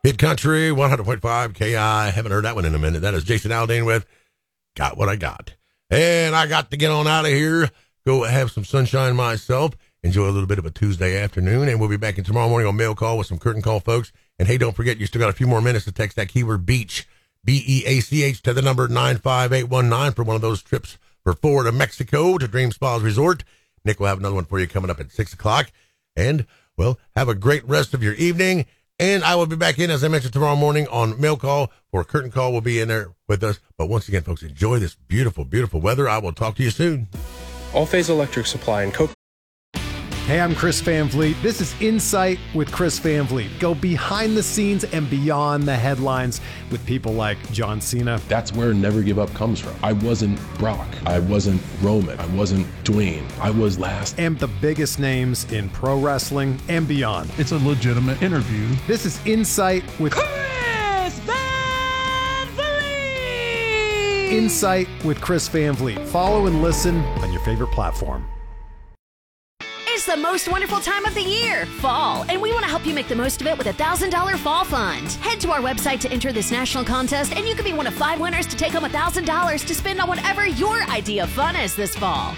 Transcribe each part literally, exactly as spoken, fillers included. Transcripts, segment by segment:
Hit Country, one hundred point five K I. Haven't heard that one in a minute. That is Jason Aldean with Got What I Got. And I got to get on out of here, go have some sunshine myself, enjoy a little bit of a Tuesday afternoon, and we'll be back in tomorrow morning on Mail Call with some curtain call folks. And hey, don't forget, you still got a few more minutes to text that keyword beach, B E A C H, to the number nine five eight one nine for one of those trips for four to Mexico to Dream Spas Resort. Nick will have another one for you coming up at six o'clock. And, well, have a great rest of your evening. And I will be back in, as I mentioned, tomorrow morning on Mail Call, for a curtain call will be in there with us. But once again, folks, enjoy this beautiful, beautiful weather. I will talk to you soon. All Phase Electric Supply and Coke. Hey, I'm Chris Van Vliet. This is Insight with Chris Van Vliet. Go behind the scenes and beyond the headlines with people like John Cena. That's where Never Give Up comes from. I wasn't Brock. I wasn't Roman. I wasn't Dwayne. I was last. And the biggest names in pro wrestling and beyond. It's a legitimate interview. This is Insight with Chris Van Vliet. Insight with Chris Van Vliet. Follow and listen on your favorite platform. It's the most wonderful time of the year, fall, and we want to help you make the most of it with a one thousand dollars fall fund. Head to our website to enter this national contest, and you could be one of five winners to take home one thousand dollars to spend on whatever your idea of fun is this fall.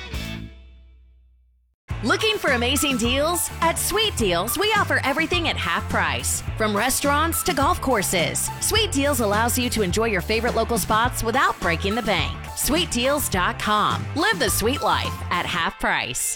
Looking for amazing deals? At Sweet Deals, we offer everything at half price, from restaurants to golf courses. Sweet Deals allows you to enjoy your favorite local spots without breaking the bank. sweet deals dot com. Live the sweet life at half price.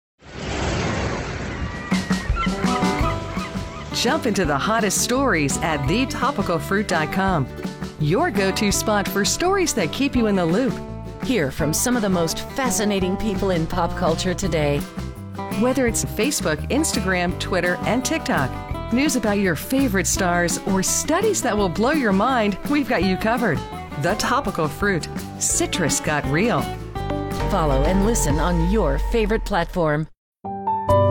Jump into the hottest stories at the topical fruit dot com. Your go-to spot for stories that keep you in the loop. Hear from some of the most fascinating people in pop culture today. Whether it's Facebook, Instagram, Twitter, and TikTok, news about your favorite stars, or studies that will blow your mind, we've got you covered. The Topical Fruit. Citrus got real. Follow and listen on your favorite platform.